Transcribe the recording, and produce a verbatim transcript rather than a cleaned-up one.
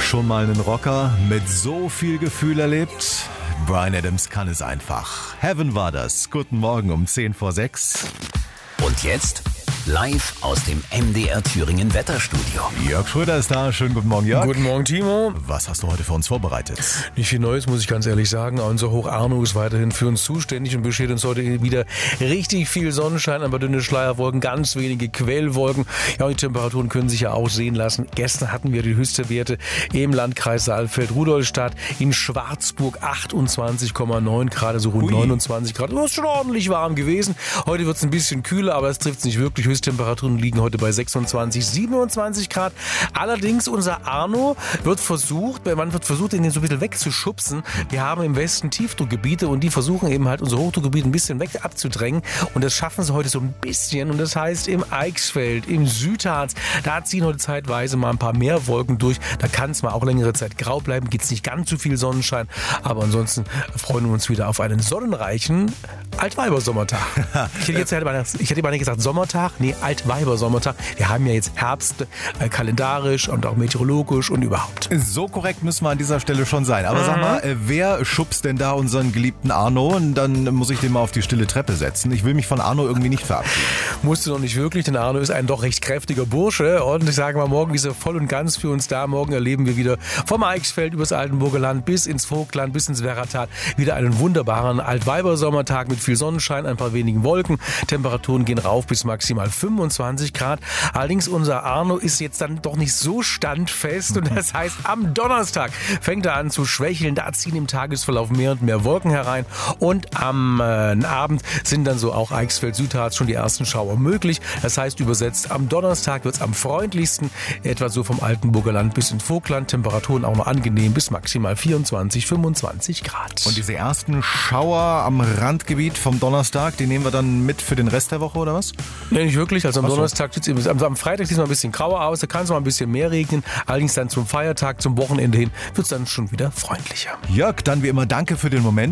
schon mal einen Rocker mit so viel Gefühl erlebt? Bryan Adams kann es einfach. Heaven war das. Guten Morgen um zehn vor sechs. Und jetzt live aus dem M D R Thüringen Wetterstudio. Jörg Schröder ist da. Schönen guten Morgen, Jörg. Guten Morgen, Timo. Was hast du heute für uns vorbereitet? Nicht viel Neues, muss ich ganz ehrlich sagen. Unser Hoch Arno ist weiterhin für uns zuständig und beschert uns heute wieder richtig viel Sonnenschein, aber dünne Schleierwolken, ganz wenige Quellwolken. Ja, und die Temperaturen können sich ja auch sehen lassen. Gestern hatten wir die höchste Werte im Landkreis Saalfeld-Rudolstadt, in Schwarzburg achtundzwanzig Komma neun Grad, also rund Ui. neunundzwanzig Grad. Das ist schon ordentlich warm gewesen. Heute wird es ein bisschen kühler, aber es trifft es nicht wirklich. Höchsttemperaturen liegen heute bei sechsundzwanzig, siebenundzwanzig Grad. Allerdings unser Arno wird versucht, man wird versucht, ihn so ein bisschen wegzuschubsen. Wir haben im Westen Tiefdruckgebiete und die versuchen eben halt unser Hochdruckgebiet ein bisschen weg abzudrängen. Und das schaffen sie heute so ein bisschen. Und das heißt im Eichsfeld, im Südharz, da ziehen heute zeitweise mal ein paar mehr Wolken durch. Da kann es mal auch längere Zeit grau bleiben, gibt es nicht ganz so viel Sonnenschein. Aber ansonsten freuen wir uns wieder auf einen sonnenreichen Altweibersommertag. Ich hätte jetzt ich hätte mal nicht gesagt Sommertag, nee, Altweibersommertag. Wir haben ja jetzt Herbst, äh, kalendarisch und auch meteorologisch und überhaupt. So korrekt müssen wir an dieser Stelle schon sein. Aber mhm. sag mal, äh, wer schubst denn da unseren geliebten Arno? Und dann muss ich den mal auf die stille Treppe setzen. Ich will mich von Arno irgendwie nicht verabschieden. Musst du noch nicht wirklich, denn Arno ist ein doch recht kräftiger Bursche. Und ich sage mal, morgen ist er voll und ganz für uns da. Morgen erleben wir wieder vom Eichsfeld übers Altenburger Land bis ins Vogtland, bis ins Werratal wieder einen wunderbaren Altweibersommertag mit viel Sonnenschein, ein paar wenigen Wolken. Temperaturen gehen rauf bis maximal fünfundzwanzig Grad. Allerdings unser Arno ist jetzt dann doch nicht so standfest und das heißt, am Donnerstag fängt er an zu schwächeln. Da ziehen im Tagesverlauf mehr und mehr Wolken herein und am äh, Abend sind dann so auch Eichsfeld, Südharz schon die ersten Schauer möglich. Das heißt übersetzt, am Donnerstag wird es am freundlichsten, etwa so vom Altenburger Land bis ins Vogtland. Temperaturen auch noch angenehm bis maximal vierundzwanzig, fünfundzwanzig Grad. Und diese ersten Schauer am Randgebiet vom Donnerstag, die nehmen wir dann mit für den Rest der Woche oder was? Nee, nicht wirklich. Also am so. Donnerstag, am, am Freitag sieht es mal ein bisschen grauer aus, da kann es mal ein bisschen mehr regnen. Allerdings dann zum Feiertag, zum Wochenende hin, wird es dann schon wieder freundlicher. Jörg, dann wie immer danke für den Moment.